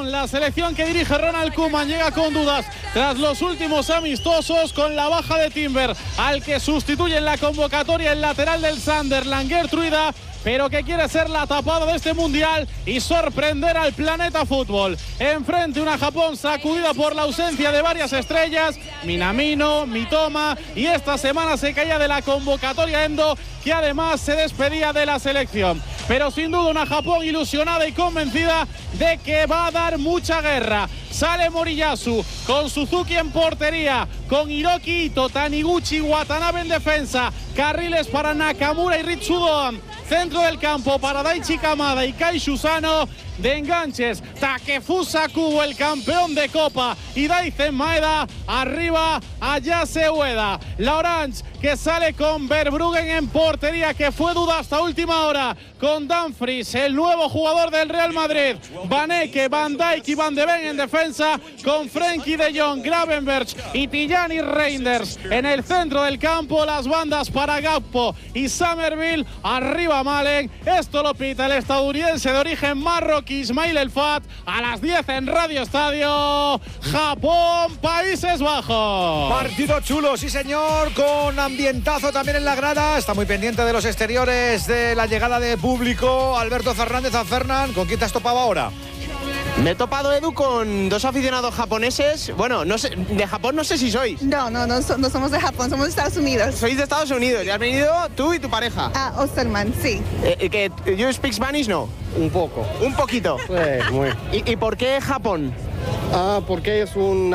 Japón. La selección que dirige Ronald Koeman llega con dudas tras los últimos amistosos, con la baja de Timber, al que sustituye en la convocatoria el lateral del Sunderland, Gertruida, pero que quiere ser la tapada de este mundial y sorprender al planeta fútbol. Enfrente una Japón sacudida por la ausencia de varias estrellas, Minamino, Mitoma, y esta semana se caía de la convocatoria Endo, que además se despedía de la selección. Pero sin duda una Japón ilusionada y convencida de que va a dar mucha guerra. Sale Moriyasu con Suzuki en portería, con Hiroki Ito, Taniguchi, Watanabe en defensa, carriles para Nakamura y Ritsudoan, centro del campo para Daichi Kamada y Kai Shusano, de enganches Takefusa Kubo, el campeón de Copa, y Daizen Maeda, arriba Ayase Ueda. La Orange que sale con Verbruggen en portería, que fue duda hasta última hora, con Dumfries, el nuevo jugador del Real Madrid, Vaneke, Van Dijk y Van de Ven en defensa, con Frenkie de Jong, Gravenberch y Tijani Reinders en el centro del campo. Las bandas para Gakpo y Somerville, arriba Malen. Esto lo pita el estadounidense de origen marroquí Ismail El Fat a las 10 en Radio Estadio. Japón, Países Bajos. Partido chulo, sí señor, con ambientazo también en la grada. Está muy pendiente de los exteriores, de la llegada de público. Alberto Fernández, a Fernán, ¿con quién te has topado ahora? Me he topado, Edu, con dos aficionados japoneses. Bueno, no sé, de Japón no sé si sois. No somos de Japón, somos de Estados Unidos. Sois de Estados Unidos y has venido tú y tu pareja. Osterman, sí. Que you speak Spanish, no? Un poco. Un poquito. Muy. ¿Y por qué Japón? Porque es un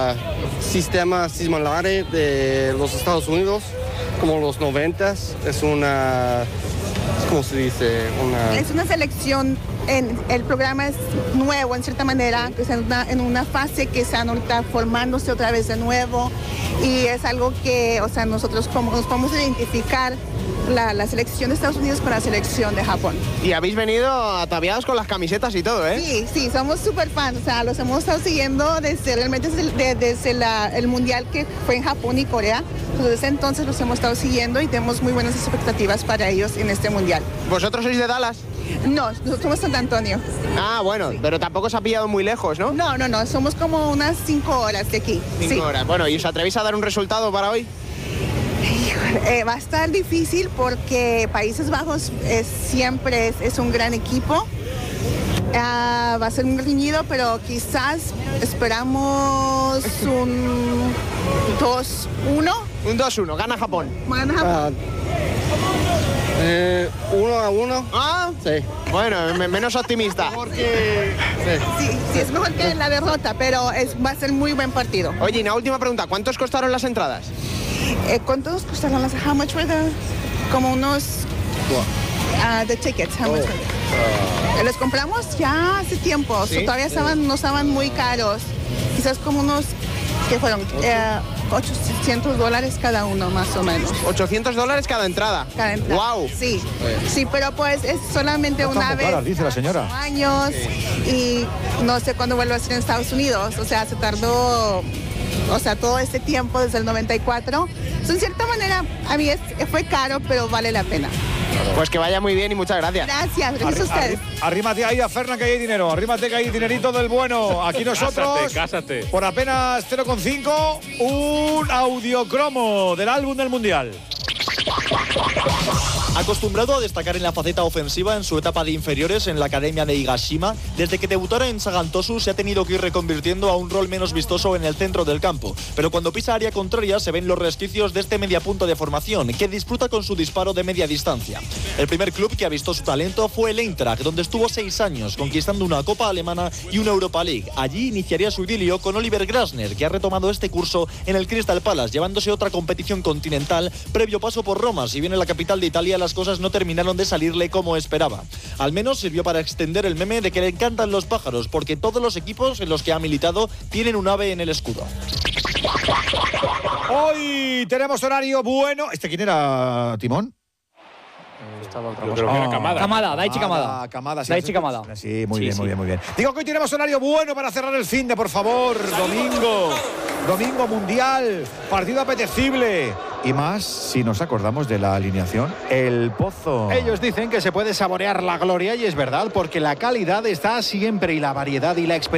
sistema similar de los Estados Unidos, como los 90s. Es una... ¿Cómo se dice? Es una selección. El programa es nuevo en cierta manera, que está en una fase que están ahorita formándose otra vez de nuevo, y es algo que, o sea, nosotros nos podemos identificar la selección de Estados Unidos con la selección de Japón. Y habéis venido ataviados con las camisetas y todo, ¿eh? Sí, somos súper fans, o sea, los hemos estado siguiendo desde el mundial que fue en Japón y Corea. Desde entonces los hemos estado siguiendo y tenemos muy buenas expectativas para ellos en este mundial. ¿Vosotros sois de Dallas? No, somos San Antonio. Bueno, pero tampoco os ha pillado muy lejos, ¿no? No, somos como unas 5 horas de aquí. 5 horas. Bueno, ¿y os atrevéis a dar un resultado para hoy? Va a estar difícil porque Países Bajos siempre es un gran equipo. Va a ser muy reñido, pero quizás esperamos un 2-1. Un 2-1, gana Japón. Gana Japón. 1-1. Sí. Bueno, menos optimista. Porque... Sí, es mejor que la derrota, pero va a ser muy buen partido. Oye, y una última pregunta, ¿cuántos costaron las entradas? ¿Cuántos costaron las? How much were the? Como unos... the tickets, how much were they? Los compramos ya hace tiempo, ¿sí? Todavía no estaban muy caros. Quizás como unos, ¿qué fueron? $800 cada uno, más o menos. $800 cada entrada. Cada entrada. Wow. Sí, pero pues es solamente una vez. Caras, dice la señora. Años, y no sé cuándo vuelve a ser en Estados Unidos. O sea, se tardó, todo este tiempo desde el 94. En cierta manera, a mí fue caro, pero vale la pena. Pues que vaya muy bien y muchas gracias. Gracias a ustedes. Arrímate ahí a Fernan, que hay dinero. Arrímate, que hay dinerito del bueno. Aquí nosotros, Cásate. por apenas 0,5, un audiocromo del álbum del Mundial. Acostumbrado a destacar en la faceta ofensiva en su etapa de inferiores en la academia de Higashima, desde que debutara en Sagan Tosu se ha tenido que ir reconvirtiendo a un rol menos vistoso en el centro del campo. Pero cuando pisa área contraria se ven los resquicios de este mediapunto de formación, que disfruta con su disparo de media distancia. El primer club que ha visto su talento fue el Eintracht, donde estuvo 6 años, conquistando una Copa Alemana y una Europa League. Allí iniciaría su idilio con Oliver Glasner, que ha retomado este curso en el Crystal Palace, llevándose otra competición continental previo paso por Roma. Si bien en la capital de Italia las cosas no terminaron de salirle como esperaba. Al menos sirvió para extender el meme de que le encantan los pájaros, porque todos los equipos en los que ha militado tienen un ave en el escudo. Hoy tenemos horario bueno. ¿Quién era, Timón? Yo creo que era Kamada. Daichi Kamada. Sí, Daichi Kamada. Sí, muy bien. Digo que hoy tenemos horario bueno para cerrar el finde, por favor. Domingo mundial, partido apetecible. Y más si nos acordamos de la alineación. El Pozo. Ellos dicen que se puede saborear la gloria, y es verdad, porque la calidad está siempre, y la variedad y la experiencia